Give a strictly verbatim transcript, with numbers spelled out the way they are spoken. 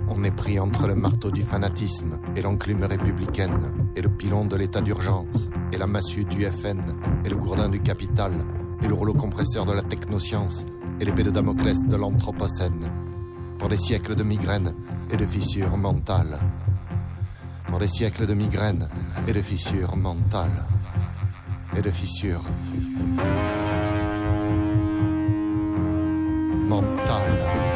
On est pris entre le marteau du fanatisme et l'enclume républicaine, et le pilon de l'état d'urgence, et la massue du F N, et le gourdin du capital, et le rouleau compresseur de la technoscience, et l'épée de Damoclès de l'anthropocène. Pour des siècles de migraines et de fissures mentales. Pour des siècles de migraines et de fissures mentales. Et de fissures mentales.